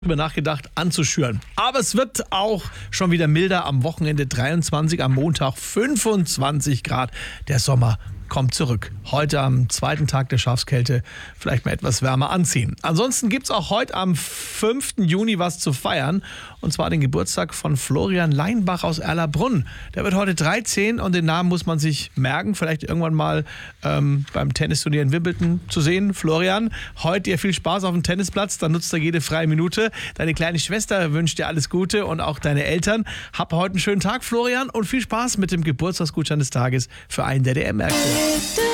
Darüber nachgedacht, anzuschüren. Aber es wird auch schon wieder milder. Am Wochenende 23, am Montag 25 Grad. Der Sommer kommt zurück. Heute am zweiten Tag der Schafskälte vielleicht mal etwas wärmer anziehen. Ansonsten gibt es auch heute am 5. Juni was zu feiern. Und zwar den Geburtstag von Florian Leinbach aus Erlabrunn. Der wird heute 13 und den Namen muss man sich merken. Vielleicht irgendwann mal beim Tennisturnier in Wimbledon zu sehen. Florian, heute dir viel Spaß auf dem Tennisplatz. Dann nutzt er jede freie Minute. Deine kleine Schwester wünscht dir alles Gute und auch deine Eltern. Hab heute einen schönen Tag, Florian, und viel Spaß mit dem Geburtstagsgutschein des Tages für einen der DM-Märkte.